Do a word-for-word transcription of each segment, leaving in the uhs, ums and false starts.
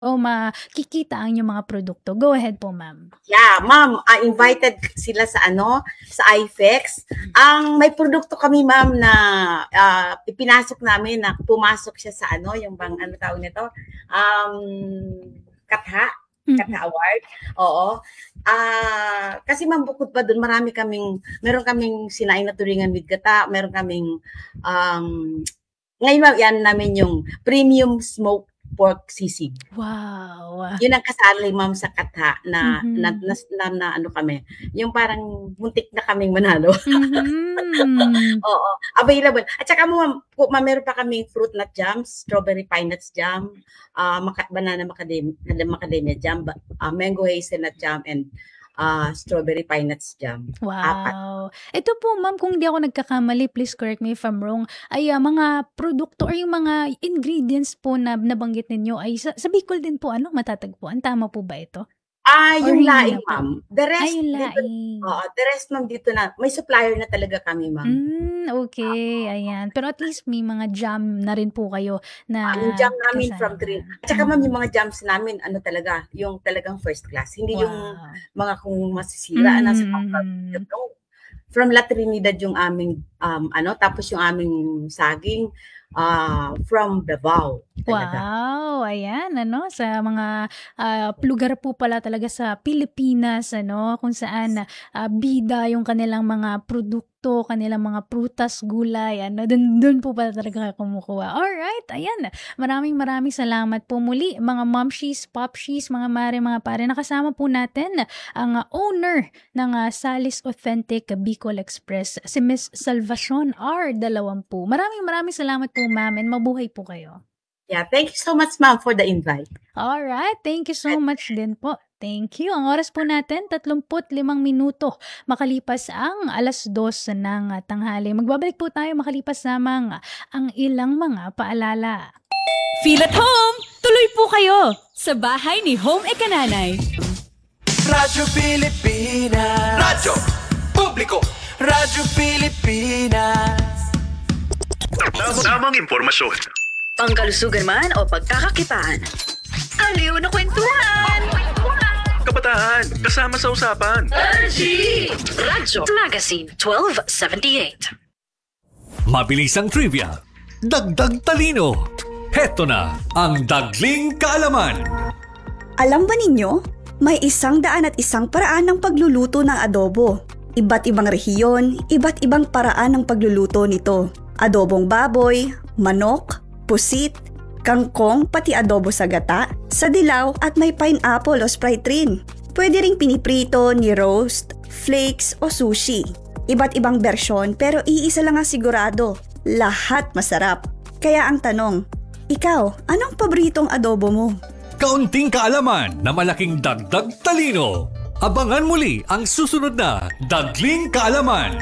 o makikita ang inyong mga produkto. Go ahead po, ma'am. Yeah, ma'am, uh, invited sila sa ano, sa I F E X. Ang may produkto kami, ma'am, na uh, ipinasok namin na pumasok siya sa ano, yung bang ano tawag nito? Um, Katha. Katha Award. Oo. Ah, uh, kasi ma'am, bukod pa doon, marami kaming meron kaming sinaing na turingan with Katha, meron kaming um ngayon yan namin yung premium smoke pork sisig. Wow. Yun ang kasali, ma'am, sa Katha na, mm-hmm. na, na, na, na ano kami. Yung parang muntik na kaming manalo. Mm-hmm. Oo. Available. At saka ma'am, ma'am, meron pa kaming fruit nut jam, strawberry pine nuts jam, uh, maka, banana macadamia, macadamia jam, uh, mango hazelnut jam, and Uh, strawberry pine nuts jam. Wow. Apat. Ito po, ma'am, kung di ako nagkakamali, please correct me if I'm wrong, ay uh, mga produkto or yung mga ingredients po na nabanggit ninyo ay sa, sa Bicol din po, ano, matatagpuan? Tama po ba ito? Ah, yung laing, ma'am. The rest, Ay, yung laing. Oo, the rest, ma'am, dito na. May supplier na talaga kami, ma'am. Mm, okay, uh, ayan. Pero at least may mga jam na rin po kayo na... Uh, yung jam namin kasama. From three. At saka, ma'am, yung mga jams namin, ano talaga, yung talagang first class. Hindi wow. yung mga kung masisira. Mm-hmm. Nasa pang- from La Trinidad yung aming, um, ano, tapos yung aming saging, uh, from Davao. Talaga. Wow, ayan, ano, sa mga uh, lugar po pala talaga sa Pilipinas, ano, kung saan uh, bida yung kanilang mga produkto, kanilang mga prutas, gulay, ano, dun, dun po pala talaga kumukuha. Alright, ayan, maraming maraming salamat po muli, mga momshies, popshies, mga mare, mga pare, nakasama po natin ang uh, owner ng uh, Salis Authentic Bicol Express, si Miss Salvacion R. Dalawampu. Maraming maraming salamat po, ma'am, and mabuhay po kayo. Yeah, thank you so much, ma'am, for the invite. All right, thank you so much din po. Thank you. Ang oras po natin, tatlumpu't limang minuto makalipas ang alas dos ng tanghali. Magbabalik po tayo makalipas lamang ang ilang mga paalala. Feel at home! Tuloy po kayo sa bahay ni Home Ekananay. Radyo Pilipinas. Radyo Publiko. Radyo Pilipinas. Tamang impormasyon. Pangkalusugan man o pagkakakitaan. Aliw na kwentuhan! Kabataan, kasama sa usapan. R G! Radyo Magazine twelve seventy-eight. Mabilisang trivia. Dagdag talino. Heto na ang Dagling Kaalaman. Alam ba ninyo? May isang daan at isang paraan ng pagluluto ng adobo. Iba't ibang rehiyon, iba't ibang paraan ng pagluluto nito. Adobong baboy, manok, pusit, kangkong, pati adobo sa gata, sa dilaw at may pineapple o Sprite rin. Pwede ring piniprito, ni-roast, flakes o sushi. Iba't ibang bersyon pero iisa lang ang sigurado. Lahat masarap. Kaya ang tanong, ikaw, anong paboritong adobo mo? Kaunting kaalaman na malaking dagdag talino. Abangan muli ang susunod na Dagling Kaalaman.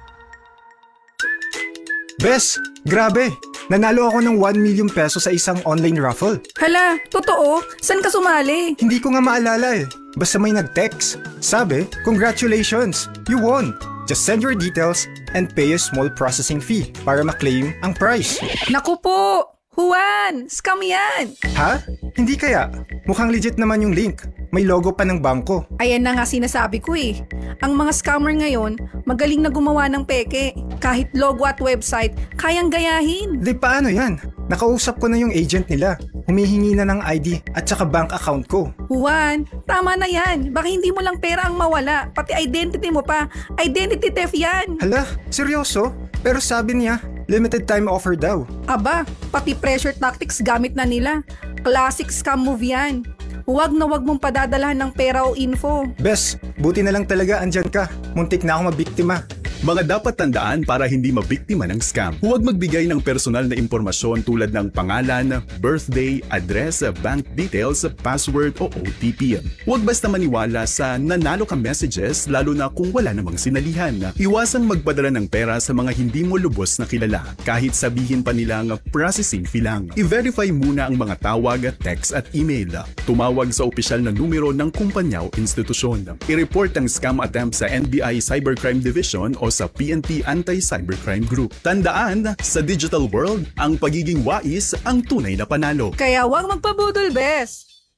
Bes, grabe! Nanalo ako ng one million pesos sa isang online raffle. Hala, totoo? San ka sumali? Hindi ko nga maalala eh. Basta may nag-text. Sabi, congratulations! You won! Just send your details and pay a small processing fee para ma-claim ang prize. Naku po! Juan! Scam yan! Ha? Hindi kaya? Mukhang legit naman yung link. May logo pa ng bangko. Ayan na nga sinasabi ko eh. Ang mga scammer ngayon, magaling na gumawa ng peke. Kahit logo at website, kayang gayahin. Di paano yan? Nakausap ko na yung agent nila. Humihingi na ng I D at saka bank account ko. Juan, tama na yan. Baka hindi mo lang pera ang mawala. Pati identity mo pa. Identity theft yan. Hala, seryoso? Pero sabi niya, limited time offer daw. Aba, pati pressure tactics gamit na nila. Classic scam move yan. Huwag na huwag mong padadalahan ng pera o info. Bes, buti na lang talaga andyan ka. Muntik na ako mabiktima. Mga dapat tandaan para hindi mabiktima ng scam. Huwag magbigay ng personal na impormasyon tulad ng pangalan, birthday, address, bank details, password o O T P. Huwag basta maniwala sa nanalo ka messages lalo na kung wala namang sinalihan. Iwasang magpadala ng pera sa mga hindi mo lubos na kilala kahit sabihin pa nilang processing fee lang. I-verify muna ang mga tawag, text at email. Tumawag sa opisyal na numero ng kumpanya o institusyon. I-report ang scam attempt sa N B I Cybercrime Division o sa P N P Anti-Cybercrime Group. Tandaan, sa digital world, ang pagiging wais ang tunay na panalo. Kaya huwag magpabudol, bes!